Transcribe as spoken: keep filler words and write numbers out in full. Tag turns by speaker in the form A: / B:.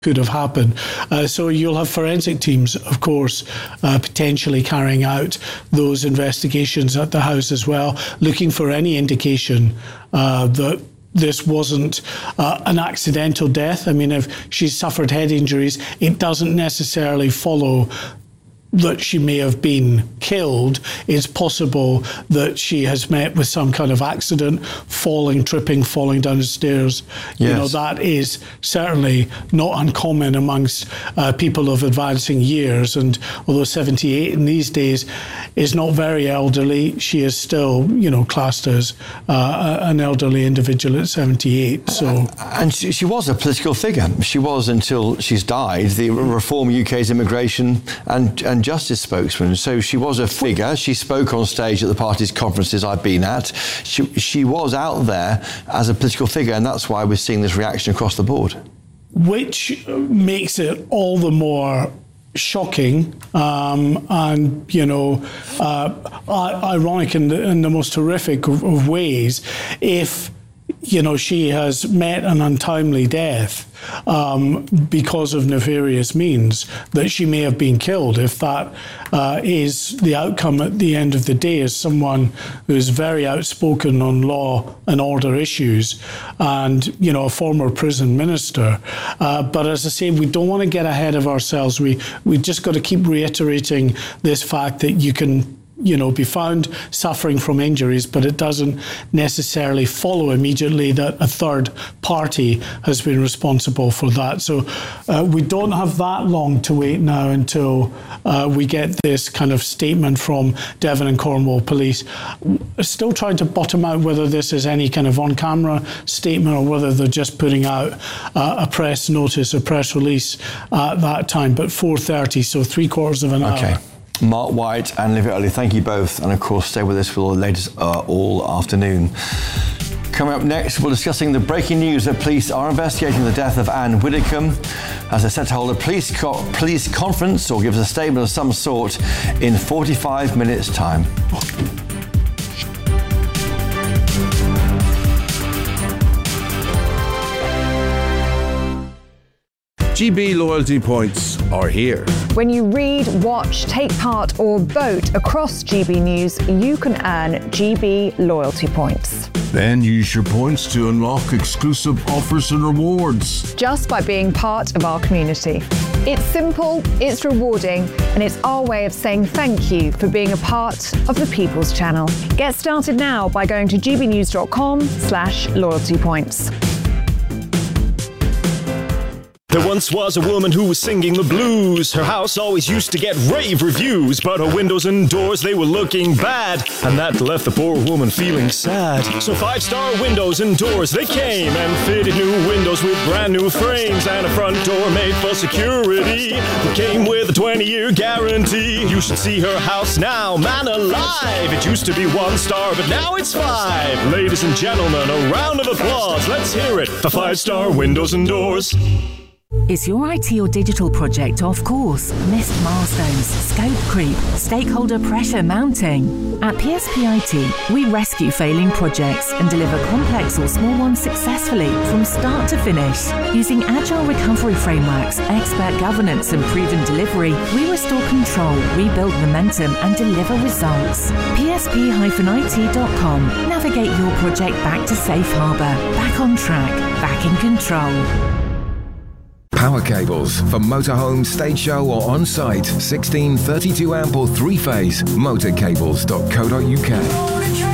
A: could have happened. Uh, so you'll have forensic teams, of course, uh, potentially carrying out those investigations at the house as well, looking for any indication uh, that this wasn't uh, an accidental death. I mean, if she suffered head injuries, it doesn't necessarily follow that she may have been killed. It's possible that she has met with some kind of accident, falling, tripping, falling down the stairs. Yes. You know, that is certainly not uncommon amongst uh, people of advancing years. And although seventy-eight in these days is not very elderly, she is still, you know, classed as uh, an elderly individual at seventy-eight. So,
B: and she, she was a political figure. She was, until she's died, the Reform U K's immigration and and Justice spokesman. So she was a figure. She spoke on stage at the party's conferences I've been at. She, she was out there as a political figure, and that's why we're seeing this reaction across the board.
A: Which makes it all the more shocking um, and, you know, uh, ironic in the, in the most horrific of, of ways if, you know, she has met an untimely death um, because of nefarious means, that she may have been killed. If that uh, is the outcome at the end of the day, as someone who is very outspoken on law and order issues and, you know, a former prison minister. Uh, but as I say, we don't want to get ahead of ourselves. We, we just got to keep reiterating this fact that you can, you know, be found suffering from injuries, but it doesn't necessarily follow immediately that a third party has been responsible for that. So uh, we don't have that long to wait now until uh, we get this kind of statement from Devon and Cornwall Police. Still trying to bottom out whether this is any kind of on-camera statement or whether they're just putting out uh, a press notice, a press release at that time. But four thirty, so three quarters of an
B: okay.
A: hour.
B: Mark White and Olivia Early, thank you both. And of course, stay with us for the latest uh, all afternoon. Coming up next, we're discussing the breaking news that police are investigating the death of Anne Widdecombe, as they're set to hold a police, co- police conference or give us a statement of some sort in forty-five minutes' time.
C: G B loyalty points are here.
D: When you read, watch, take part or vote across G B News, you can earn G B loyalty points.
C: Then use your points to unlock exclusive offers and rewards.
D: Just by being part of our community. It's simple, it's rewarding, and it's our way of saying thank you for being a part of the People's Channel. Get started now by going to gbnews.com slash loyalty points.
E: There once was a woman who was singing the blues. Her house always used to get rave reviews, but her windows and doors, they were looking bad, and that left the poor woman feeling sad. So five-star windows and doors, they came and fitted new windows with brand new frames and a front door made for security that came with a twenty-year guarantee. You should see her house now, man alive. It used to be one star, but now it's five. Ladies and gentlemen, a round of applause. Let's hear it for five-star windows and doors.
F: Is your I T or digital project off course? Missed milestones, scope creep, stakeholder pressure mounting? At P S P I T, we rescue failing projects and deliver complex or small ones successfully from start to finish. Using agile recovery frameworks, expert governance and proven delivery, we restore control, rebuild momentum and deliver results. P S P I T dot com. Navigate your project back to safe harbour, back on track, back in control.
G: Power cables for motorhome, stage show or on-site. sixteen, thirty-two amp or three-phase. motorcables dot co dot uk.